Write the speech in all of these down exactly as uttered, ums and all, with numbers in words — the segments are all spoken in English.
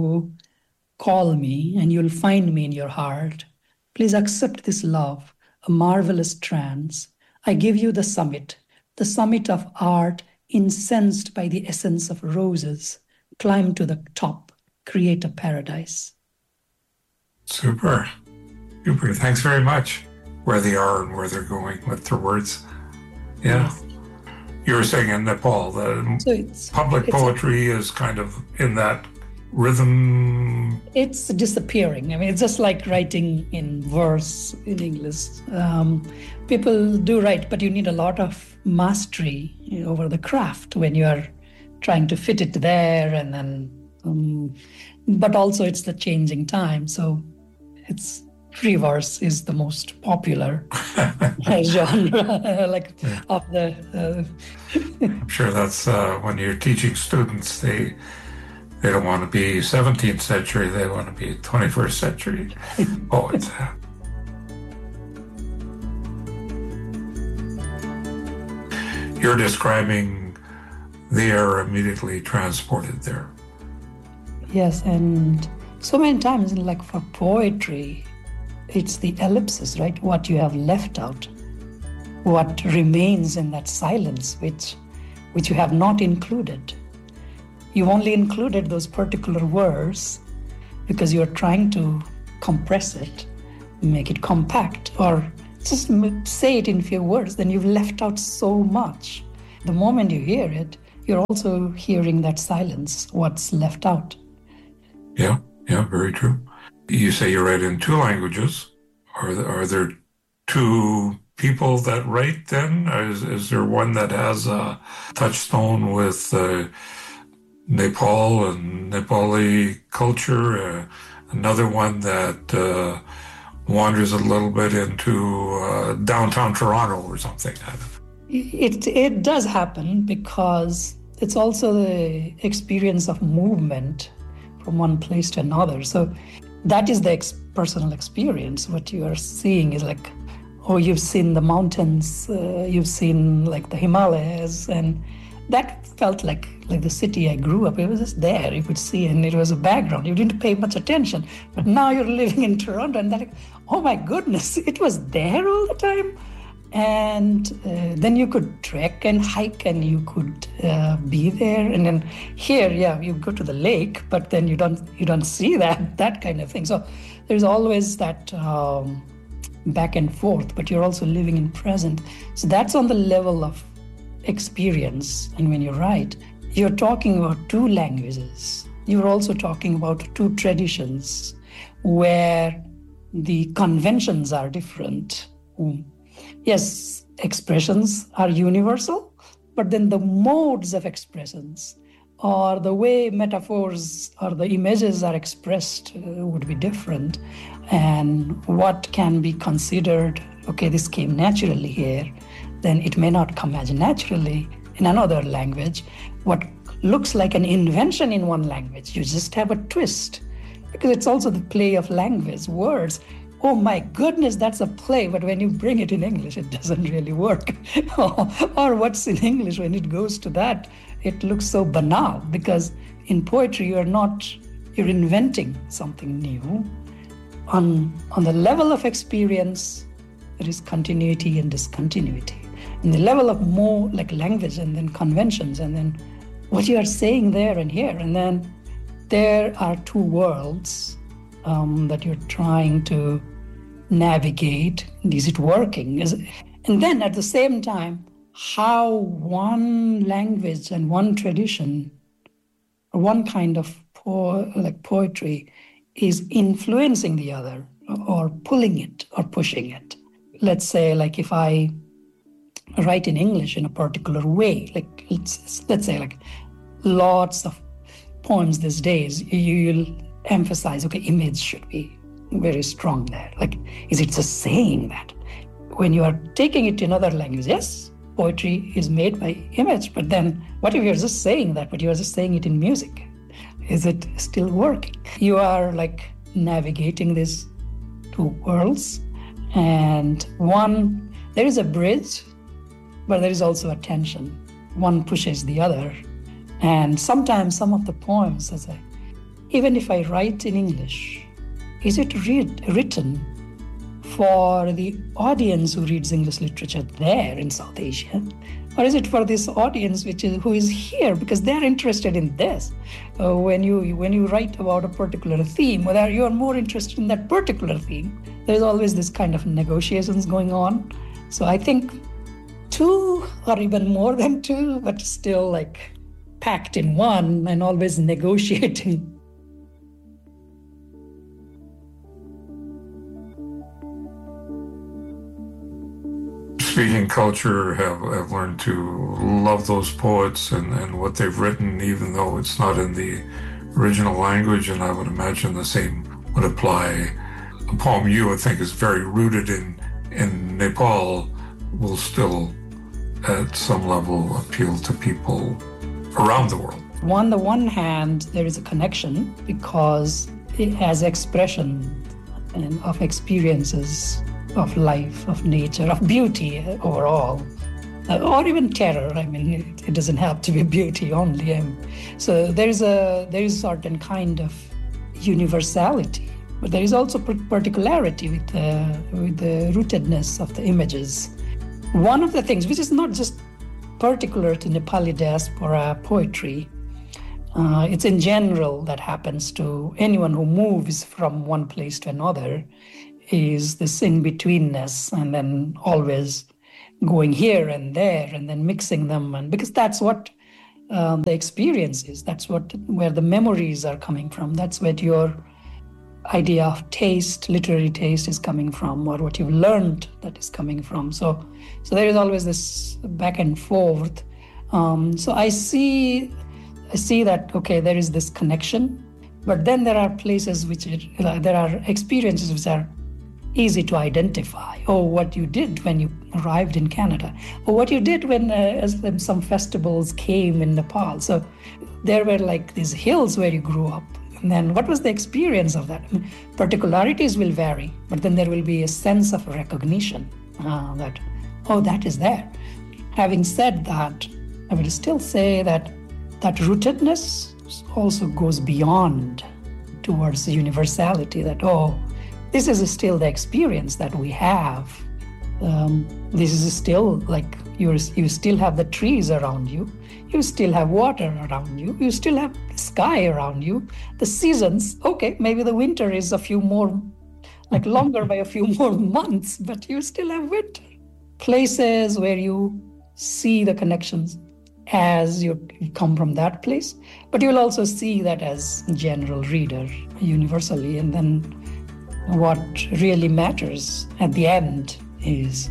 Call me and you'll find me in your heart. Please accept this love, a marvelous trance. I give you the summit, the summit of art, incensed by the essence of roses. Climb to the top, create a paradise. Super. Super. Thanks very much. Where they are and where they're going with their words. Yeah. Yes. You were saying in Nepal, the so it's, public it's poetry a, is kind of in that rhythm. It's disappearing. I mean, it's just like writing in verse in English. Um, people do write, but you need a lot of mastery over the craft when you are trying to fit it there. And then, um, but also it's the changing time. So it's free verse is the most popular genre, like yeah. of the. Uh, I'm sure that's uh, when you're teaching students, they they don't want to be seventeenth century, they want to be twenty-first century poets. You're describing they are immediately transported there. Yes, and so many times, like for poetry, it's the ellipsis, right? What you have left out, what remains in that silence, which, which you have not included. You've only included those particular words because you're trying to compress it, make it compact, or just say it in few words. Then you've left out so much. The moment you hear it, you're also hearing that silence, what's left out. Yeah, yeah, very true. You say you write in two languages. Are there, are there two people that write then? Is, is there one that has a touchstone with uh, Nepal and Nepali culture? Uh, another one that uh, wanders a little bit into uh, downtown Toronto or something? It, it does happen because it's also the experience of movement from one place to another. So that is the ex- personal experience. What you are seeing is like, oh, you've seen the mountains, uh, you've seen like the Himalayas, and that felt like like the city I grew up. It was just there, you could see, and it was a background. You didn't pay much attention. But now you're living in Toronto, and that, oh my goodness, it was there all the time. And uh, then you could trek and hike, and you could uh, be there. And then here, yeah, you go to the lake, but then you don't you don't see that that kind of thing. So there's always that um, back and forth, but you're also living in present. So that's on the level of experience. And when you write, you're talking about two languages. You're also talking about two traditions where the conventions are different. Yes, expressions are universal, but then the modes of expressions or the way metaphors or the images are expressed uh, would be different. And what can be considered, okay, this came naturally here, then it may not come as naturally in another language. What looks like an invention in one language, you just have a twist, because it's also the play of language, words. Oh my goodness, that's a play, but when you bring it in English, it doesn't really work. Or what's in English, when it goes to that, it looks so banal, because in poetry, you're not, you're inventing something new. On, on the level of experience, there is continuity and discontinuity. And the level of more like language and then conventions and then what you are saying there and here. And then there are two worlds um, that you're trying to navigate. Is it working? Is it, and then at the same time, how one language and one tradition, or one kind of po- like poetry is influencing the other or pulling it or pushing it. Let's say like if I write in English in a particular way, like let's, let's say like lots of poems these days, you'll emphasize, okay, image should be very strong there. Like, is it just saying that? When you are taking it to another language, yes, poetry is made by image, but then what if you're just saying that, but you're just saying it in music? Is it still working? You are like navigating these two worlds, and one, there is a bridge, but there is also a tension. One pushes the other. And sometimes some of the poems, as I, even if I write in English, is it read, written for the audience who reads English literature there in South Asia? Or is it for this audience which is who is here because they're interested in this? Uh, when you when you write about a particular theme, whether you are more interested in that particular theme, there's always this kind of negotiations going on. So I think two or even more than two, but still like packed in one and always negotiating. Speaking culture, have, have learned to love those poets and, and what they've written, even though it's not in the original language. And I would imagine the same would apply. A poem you would think is very rooted in, in Nepal will still, at some level, appeal to people around the world. On the one hand, there is a connection because it has expression of experiences of life, of nature, of beauty overall, uh, or even terror. I mean, it, it doesn't have to be beauty only. Um, so there is a there is a certain kind of universality, but there is also particularity with the, with the rootedness of the images. One of the things, which is not just particular to Nepali diaspora poetry, uh, it's in general that happens to anyone who moves from one place to another, is this in-betweenness and then always going here and there and then mixing them. And because that's what um, the experience is, that's what where the memories are coming from, that's where your idea of taste, literary taste is coming from, or what you've learned that is coming from. So so there is always this back and forth. Um, so I see, I see that, okay, there is this connection, but then there are places which, it, uh, there are experiences which are easy to identify. Oh, what you did when you arrived in Canada, or what you did when, uh, as when some festivals came in Nepal. So there were like these hills where you grew up. And then what was the experience of that? I mean, particularities will vary, but then there will be a sense of recognition uh, that, oh, that is there. Having said that, I would still say that that rootedness also goes beyond towards the universality that, oh, this is still the experience that we have. Um, this is still like you you still have the trees around you. You still have water around you. You still have the sky around you. The seasons, okay, maybe the winter is a few more, like longer by a few more months, but you still have winter. Places where you see the connections as you come from that place, but you'll also see that as general reader universally. And then what really matters at the end is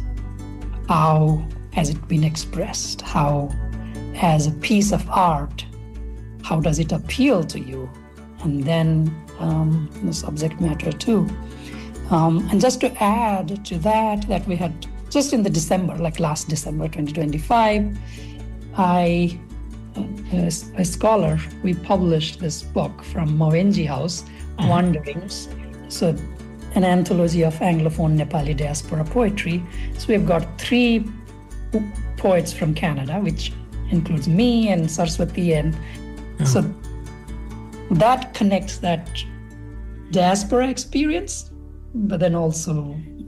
how has it been expressed? How, as a piece of art, how does it appeal to you? And then um, the subject matter too. Um, and just to add to that, that we had just in the December, like last December twenty twenty-five, I, as a scholar, we published this book from Mawenji House, mm-hmm. Wanderings. So an anthology of Anglophone Nepali diaspora poetry. So we've got three poets from Canada, which includes me and Saraswati. And yeah. So that connects that diaspora experience, but then also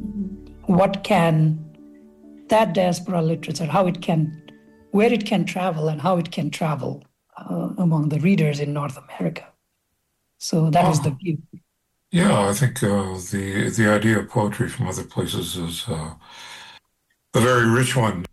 what can that diaspora literature, how it can, where it can travel and how it can travel uh, among the readers in North America. So that oh. is the view. Yeah, I think uh, the the idea of poetry from other places is uh, a very rich one.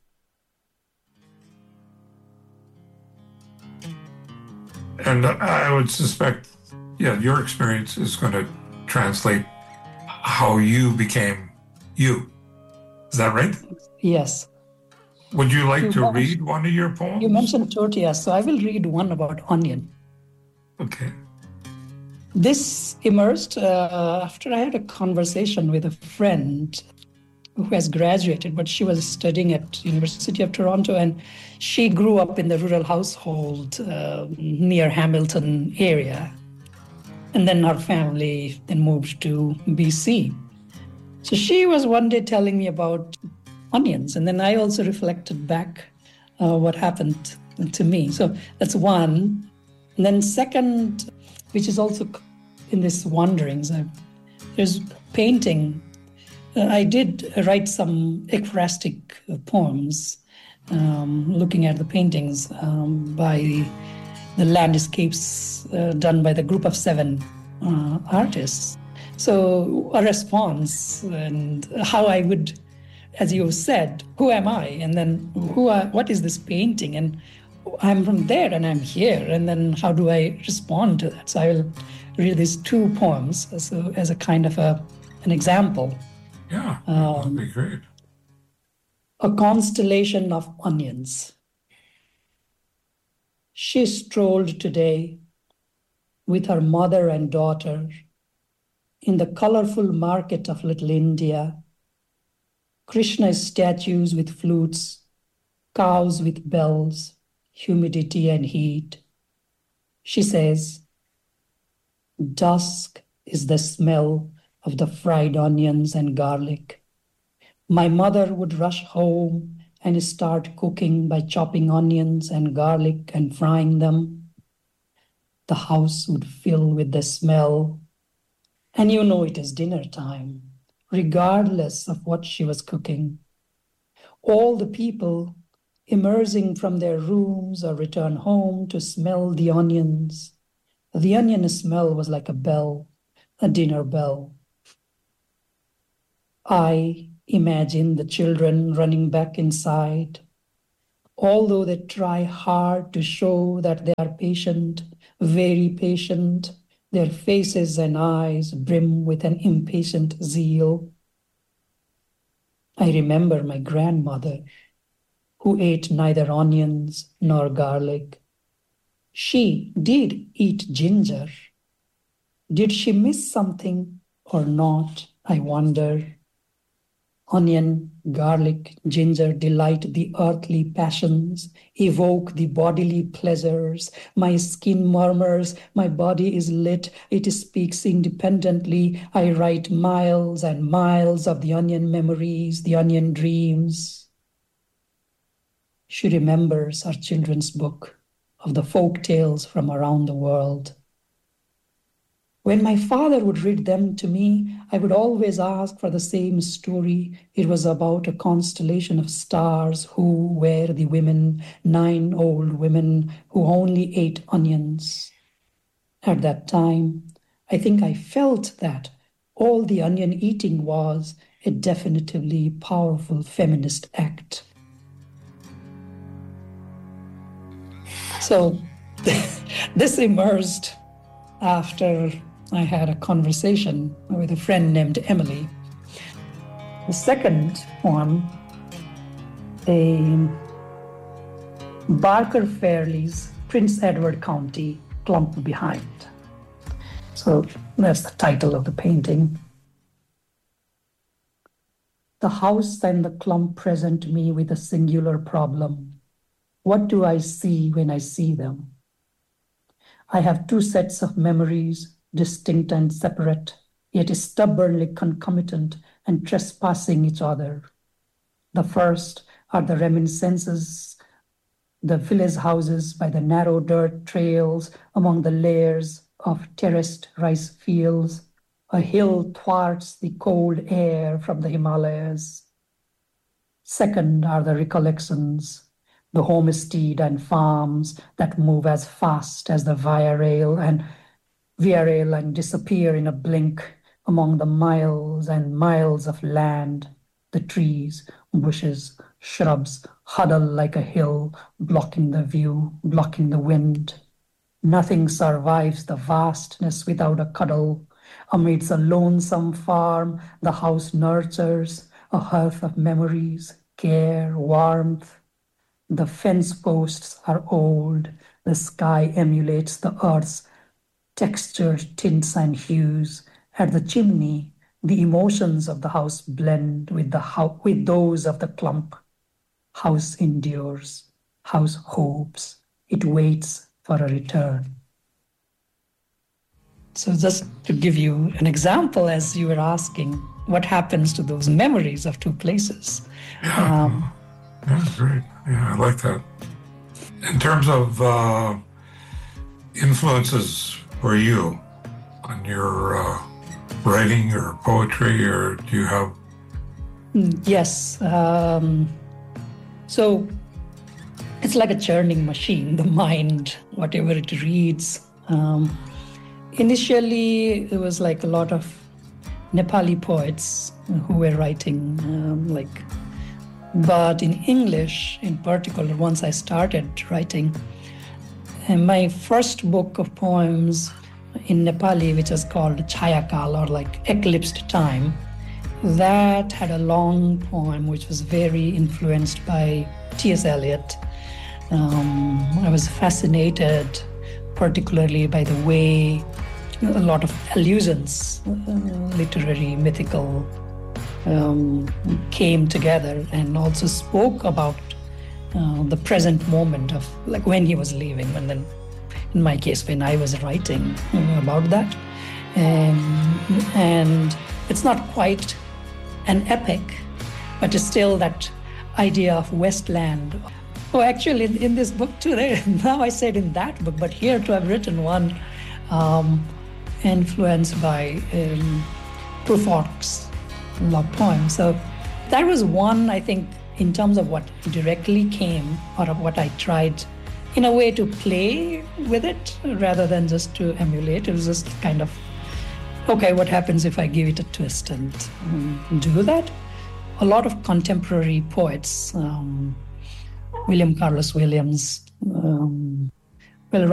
And I would suspect, yeah, your experience is going to translate how you became you. Is that right? Yes. Would you like you to read one of your poems? You mentioned tortillas, so I will read one about onion. Okay. This emerged uh, after I had a conversation with a friend who has graduated, but she was studying at University of Toronto, and she grew up in the rural household uh, near Hamilton area. And then her family then moved to B C. So she was one day telling me about onions, and then I also reflected back uh, what happened to me. So that's one. And then second, which is also in this wanderings. Uh, there's painting. Uh, I did write some ekphrastic uh, poems, um, looking at the paintings um, by the landscapes uh, done by the group of seven uh, artists. So a response and how I would, as you said, who am I? And then who are, what is this painting? And I'm from there and I'm here. And then how do I respond to that? So I will read these two poems so as a kind of a, an example. Yeah, that would be great. A constellation of onions. She strolled today with her mother and daughter in the colorful market of Little India. Krishna's statues with flutes, cows with bells, humidity and heat. She says, dusk is the smell of the fried onions and garlic. My mother would rush home and start cooking by chopping onions and garlic and frying them. The house would fill with the smell. And you know it is dinner time, regardless of what she was cooking. All the people emerging from their rooms or return home to smell the onions. The onion smell was like a bell, a dinner bell. I imagine the children running back inside, although they try hard to show that they are patient, very patient. Their faces and eyes brim with an impatient zeal. I remember my grandmother, who ate neither onions nor garlic. She did eat ginger. Did she miss something or not, I wonder? Onion, garlic, ginger delight the earthly passions, evoke the bodily pleasures. My skin murmurs, my body is lit, it speaks independently. I write miles and miles of the onion memories, the onion dreams. She remembers her children's book of the folk tales from around the world. When my father would read them to me, I would always ask for the same story. It was about a constellation of stars who were the women, nine old women who only ate onions. At that time, I think I felt that all the onion eating was a definitively powerful feminist act. So this emerged after I had a conversation with a friend named Emily. The second one, a Barker Fairley's Prince Edward County, Clump Behind. So that's the title of the painting. The house and the clump present me with a singular problem. What do I see when I see them? I have two sets of memories, distinct and separate, yet stubbornly concomitant and trespassing each other. The first are the reminiscences, the village houses by the narrow dirt trails among the layers of terraced rice fields. A hill thwarts the cold air from the Himalayas. Second are the recollections, the homestead and farms that move as fast as the Via Rail and Via Rail and disappear in a blink among the miles and miles of land. The trees, bushes, shrubs huddle like a hill, blocking the view, blocking the wind. Nothing survives the vastness without a cuddle. Amidst a lonesome farm, the house nurtures a hearth of memories, care, warmth. The fence posts are old. The sky emulates the earth's textures, tints, and hues. At the chimney, the emotions of the house blend with the ho- with those of the clump. House endures. House hopes. It waits for a return. So just to give you an example, as you were asking, what happens to those memories of two places? Yeah, Um, that's great. Yeah, I like that. In terms of uh, influences for you on your uh, writing or poetry, or do you have? Yes. Um, so it's like a churning machine, the mind, whatever it reads. Um, initially, it was like a lot of Nepali poets who were writing, um, like, but in English in particular, once I started writing, and my first book of poems in Nepali, which is called Chayakal, or like Eclipsed Time, that had a long poem which was very influenced by T S Eliot. Um, I was fascinated particularly by the way a lot of allusions, uh, literary, mythical, um, came together and also spoke about uh, the present moment of like when he was leaving, and then in my case when I was writing about that. And, and it's not quite an epic, but it's still that idea of Westland. Oh, actually, in, in this book too, there, now I said in that book, but here to have written one um, influenced by um, Prufrock's love poem. So that was one, I think, in terms of what directly came, or of what I tried in a way to play with it rather than just to emulate. It was just kind of, okay, what happens if I give it a twist and um, do that? A lot of contemporary poets, um, William Carlos Williams, um,